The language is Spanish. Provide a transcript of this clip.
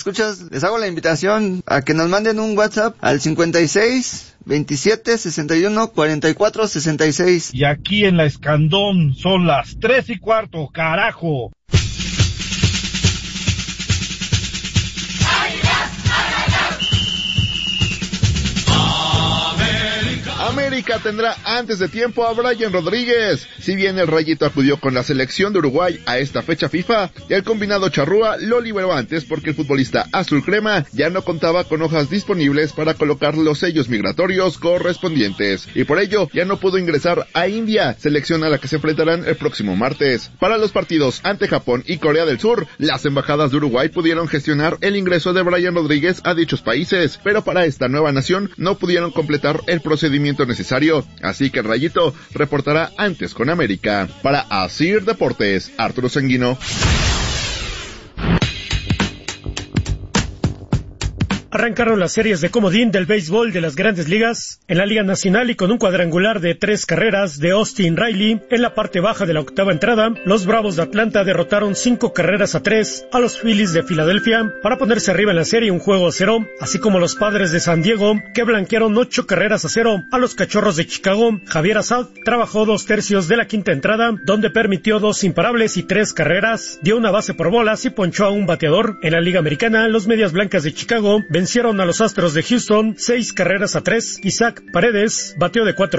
escuchas, les hago la invitación a que nos manden un WhatsApp al 56 27 61 44 66. Y aquí en la Escandón son las 3:15, carajo. América tendrá antes de tiempo a Brian Rodríguez. Si bien el Rayito acudió con la selección de Uruguay a esta fecha FIFA, el combinado charrúa lo liberó antes porque el futbolista azul crema ya no contaba con hojas disponibles para colocar los sellos migratorios correspondientes, y por ello ya no pudo ingresar a India, selección a la que se enfrentarán el próximo martes. Para los partidos ante Japón y Corea del Sur, las embajadas de Uruguay pudieron gestionar el ingreso de Brian Rodríguez a dichos países, pero para esta nueva nación no pudieron completar el procedimiento necesario, así que el Rayito reportará antes con América. Para Asir Deportes, Arturo Sanguino. Arrancaron las series de comodín del béisbol de las Grandes Ligas en la Liga Nacional, y con un cuadrangular de 3 carreras de Austin Riley en la parte baja de la octava entrada, los Bravos de Atlanta derrotaron 5-3 a los Phillies de Filadelfia para ponerse arriba en la serie 1-0, así como los Padres de San Diego, que blanquearon 8-0 a los Cachorros de Chicago. Javier Assad trabajó 2/3 de la quinta entrada, donde permitió 2 imparables y 3 carreras, dio una base por bolas y ponchó a un bateador. En la Liga Americana, los Medias Blancas de Chicago vencieron a los Astros de Houston 6-3. Isaac Paredes bateó de 4